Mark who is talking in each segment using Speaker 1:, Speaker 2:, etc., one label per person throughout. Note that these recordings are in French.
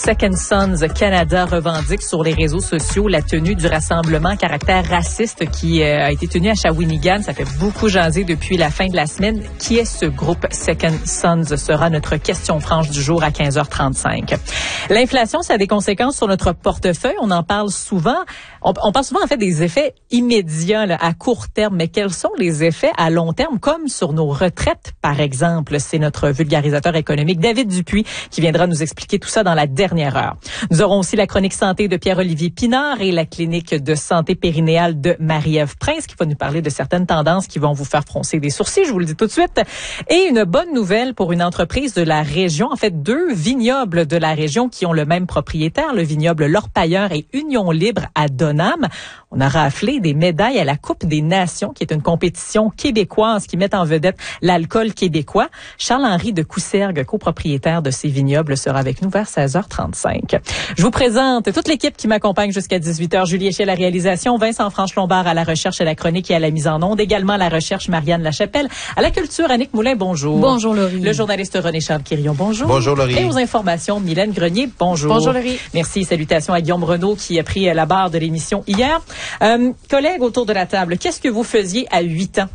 Speaker 1: Second Sons Canada revendique sur les réseaux sociaux la tenue du rassemblement à caractère raciste qui a été tenu à Shawinigan. Ça fait beaucoup jaser depuis la fin de la semaine. Qui est ce groupe Second Sons sera notre question franche du jour à 15h35. L'inflation, ça a des conséquences sur notre portefeuille. On en parle souvent. On parle souvent en fait des effets immédiats là, à court terme, mais quels sont les effets à long terme, comme sur nos retraites, par exemple? C'est notre vulgarisateur économique, David Dupuis, qui viendra nous expliquer tout ça dans la dernière heure. Nous aurons aussi la chronique santé de Pierre-Olivier Pinard et la clinique de santé périnéale de Marie-Ève Prince, qui va nous parler de certaines tendances qui vont vous faire froncer des sourcils, je vous le dis tout de suite. Et une bonne nouvelle pour une entreprise de la région, en fait 2 vignobles de la région qui ont le même propriétaire, le vignoble L'Orpailleur et Union Libre à Donham. On a raflé des médailles à la Coupe des Nations, qui est une compétition québécoise qui met en vedette l'alcool québécois. Charles-Henri de Coussergues, copropriétaire de ces vignobles, sera avec nous vers 16h35. Je vous présente toute l'équipe qui m'accompagne jusqu'à 18h. Julie Echel à la réalisation, Vincent Franche-Lombard à la recherche et à la chronique et à la mise en onde. Également à la recherche, Marianne Lachapelle. À la culture, Annick Moulin, bonjour.
Speaker 2: Bonjour, Laurie.
Speaker 1: Le journaliste René-Charles Quirion, bonjour.
Speaker 3: Bonjour, Laurie.
Speaker 1: Et aux informations, Mylène Grenier, bonjour.
Speaker 2: Bonjour, Laurie.
Speaker 1: Merci. Salutations à Guillaume Renaud qui a pris la barre de l'émission hier. Collègues autour de la table, qu'est-ce que vous faisiez à 8 ans?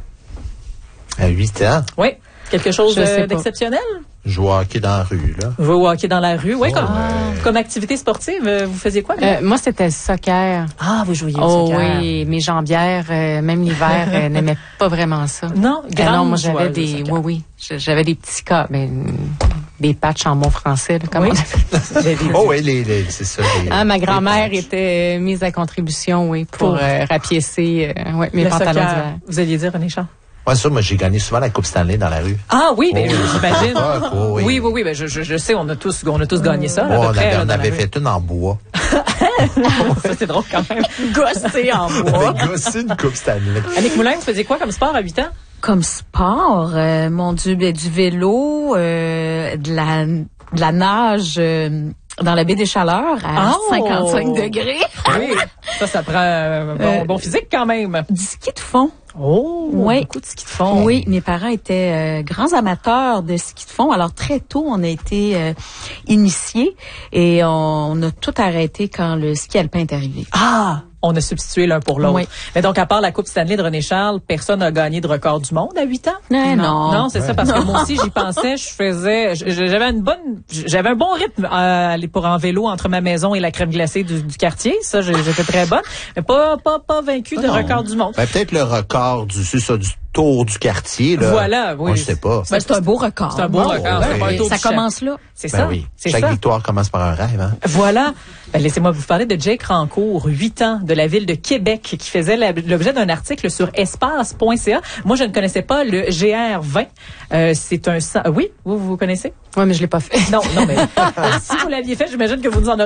Speaker 3: À 8 ans?
Speaker 1: Oui. Quelque chose d'exceptionnel?
Speaker 3: Jouer au hockey dans la rue, là.
Speaker 1: Jouer au hockey dans la rue, oui. Comme activité sportive, vous faisiez quoi?
Speaker 2: Moi, c'était le soccer.
Speaker 1: Ah, vous jouiez au soccer.
Speaker 2: Oh oui, mes jambières, même l'hiver, n'aimaient pas vraiment ça.
Speaker 1: Non,
Speaker 2: non, moi, j'avais des... Oui, j'avais des petits cas, mais des patchs en bon français, là, comment on appelle ça?
Speaker 3: Oh oui, c'est ça.
Speaker 2: Ma grand-mère était mise à contribution, oui, pour rapiécer mes pantalons d'hiver.
Speaker 1: Vous alliez dire, René Charles?
Speaker 3: Ouais, ça, moi, j'ai gagné souvent la Coupe Stanley dans la rue.
Speaker 1: Ah oui, ben, j'imagine.
Speaker 3: Oui.
Speaker 1: Oui, ben, je sais, on a tous gagné ça. Là,
Speaker 3: on
Speaker 1: à peu près,
Speaker 3: on avait fait une en bois.
Speaker 1: Ça, c'est drôle quand même. Gossé en bois.
Speaker 3: On avait gossé une Coupe Stanley.
Speaker 1: Annick Moulin, tu faisais quoi comme sport à 8 ans?
Speaker 4: Comme sport, mon Dieu, du vélo, de la nage dans la baie des Chaleurs à 55 degrés.
Speaker 1: Oui, ça prend un bon physique quand même.
Speaker 4: Du ski de fond.
Speaker 1: Oh,
Speaker 4: oui.
Speaker 1: Beaucoup de ski de fond.
Speaker 4: Oui, mes parents étaient grands amateurs de ski de fond. Alors très tôt, on a été initiés et on a tout arrêté quand le ski alpin est arrivé.
Speaker 1: Ah! On a substitué l'un pour l'autre. Oui. Mais donc, à part la Coupe Stanley de René Charles, personne n'a gagné de record du monde à 8 ans?
Speaker 4: Non,
Speaker 1: c'est ça, parce que moi aussi, j'y pensais. J'avais un bon rythme pour en vélo entre ma maison et la crème glacée du quartier. Ça, j'étais très bonne. Mais pas vaincue de record du monde.
Speaker 3: Ben, peut-être le record du tour du quartier, là.
Speaker 1: Voilà, oui.
Speaker 3: Moi, je sais pas.
Speaker 4: Ben, c'est un beau record.
Speaker 1: C'est un beau record.
Speaker 4: Ça commence là.
Speaker 1: C'est ça.
Speaker 3: Oui. Chaque victoire commence par un rêve, hein.
Speaker 1: Voilà. Ben, laissez-moi vous parler de Jake Rancourt, 8 ans, de la ville de Québec, qui faisait l'objet d'un article sur espace.ca. Moi, je ne connaissais pas le GR20. C'est un... Oui, vous connaissez?
Speaker 2: Oui, mais je l'ai pas fait.
Speaker 1: Non, mais si vous l'aviez fait, j'imagine que vous nous en aurez